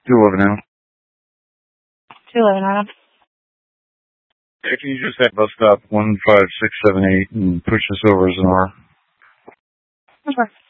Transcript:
211 now. 211 Adam. If you just have bus stop 15678 and push us over as an R. Okay.